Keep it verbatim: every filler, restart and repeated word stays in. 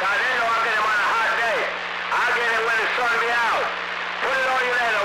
Cause they know I get them on a hot day. I get it when the sun be out. Put it on your head.